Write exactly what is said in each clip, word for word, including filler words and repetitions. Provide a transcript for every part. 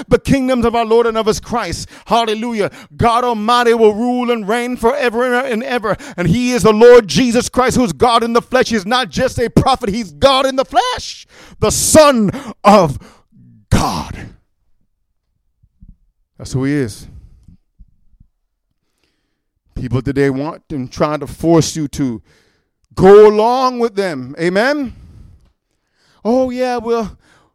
The kingdoms of our Lord and of his Christ. Hallelujah. God Almighty will rule and reign forever and ever. And he is the Lord Jesus Christ, who is God in the flesh. He's not just a prophet. He's God in the flesh. The Son of God. That's who he is. People today want and try to force you to go along with them. Amen? Oh, yeah, well,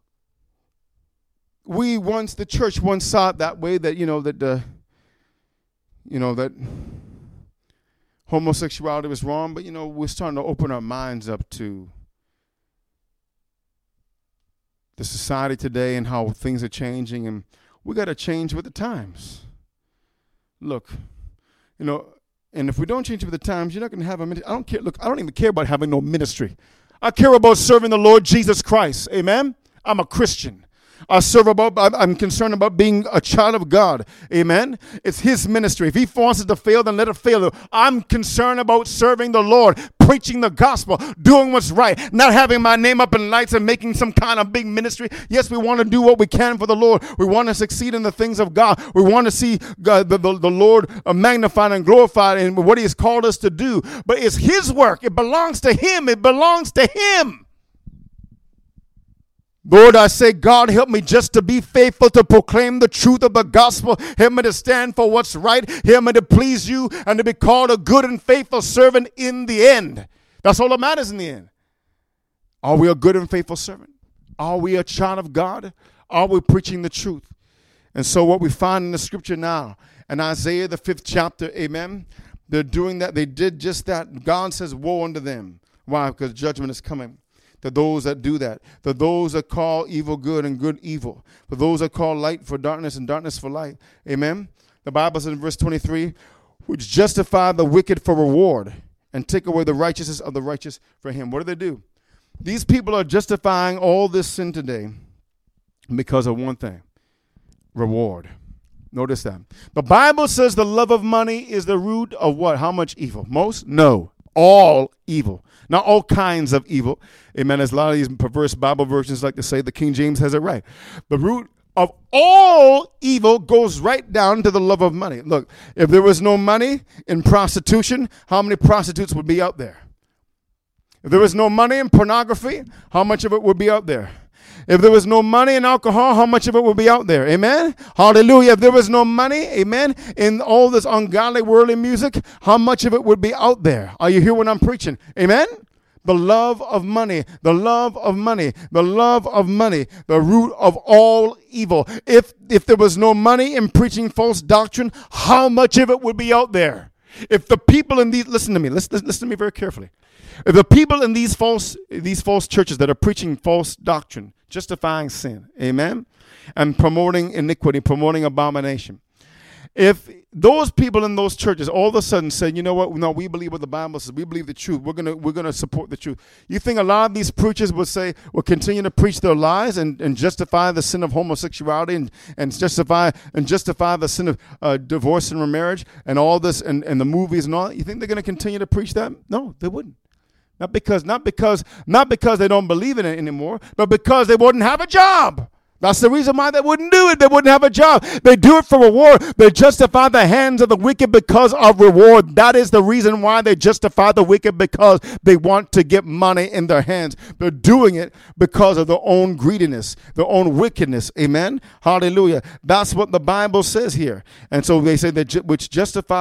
we once, the church once saw it that way, that, you know, that, uh, you know, that homosexuality was wrong, but, you know, we're starting to open our minds up to the society today and how things are changing, and we got to change with the times. Look, you know, and if we don't change with the times, you're not going to have a ministry. I don't care. Look, I don't even care about having no ministry. I care about serving the Lord Jesus Christ. Amen? I'm a Christian. I serve about, I'm concerned about being a child of God. Amen? It's his ministry. If he wants it to fail, then let it fail. I'm concerned about serving the Lord, preaching the gospel, doing what's right, not having my name up in lights and making some kind of big ministry. Yes, we want to do what we can for the Lord. We want to succeed in the things of God. We want to see God, the, the, the Lord magnified and glorified in what he has called us to do. But it's his work. It belongs to him. It belongs to him. Lord, I say, God, help me just to be faithful to proclaim the truth of the gospel. Help me to stand for what's right. Help me to please you and to be called a good and faithful servant in the end. That's all that matters in the end. Are we a good and faithful servant? Are we a child of God? Are we preaching the truth? And so what we find in the scripture now, in Isaiah, the fifth chapter, amen, they're doing that. They did just that. God says, woe unto them. Why? Because judgment is coming. To those that do that, to those that call evil good and good evil, for those that call light for darkness and darkness for light. Amen. The Bible says in verse twenty-three, which justify the wicked for reward and take away the righteousness of the righteous for him. What do they do? These people are justifying all this sin today because of one thing: reward. Notice that. The Bible says the love of money is the root of what? How much evil? Most? No. All evil. Not all kinds of evil. Amen. As a lot of these perverse Bible versions like to say, the King James has it right. The root of all evil goes right down to the love of money. Look, if there was no money in prostitution, how many prostitutes would be out there? If there was no money in pornography, how much of it would be out there? If there was no money in alcohol, how much of it would be out there? Amen? Hallelujah. If there was no money, amen, in all this ungodly worldly music, how much of it would be out there? Are you hearing what I'm preaching? Amen? The love of money, the love of money, the love of money, the root of all evil. If, if there was no money in preaching false doctrine, how much of it would be out there? If the people in these, listen to me, listen, listen to me very carefully. If the people in these false, these false churches that are preaching false doctrine, justifying sin, amen, and promoting iniquity, promoting abomination, if those people in those churches all of a sudden said, you know what, no, we believe what the Bible says, we believe the truth, we're gonna we're gonna support the truth, you think a lot of these preachers would say, will continue to preach their lies and, and justify the sin of homosexuality and, and justify and justify the sin of uh, divorce and remarriage and all this and, and the movies and all that? You think they're gonna continue to preach that? No, they wouldn't. Not because, not because, not because they don't believe in it anymore, but because they wouldn't have a job. That's the reason why they wouldn't do it. They wouldn't have a job. They do it for reward. They justify the hands of the wicked because of reward. That is the reason why they justify the wicked, because they want to get money in their hands. They're doing it because of their own greediness, their own wickedness. Amen. Hallelujah. That's what the Bible says here. And so they say that which justify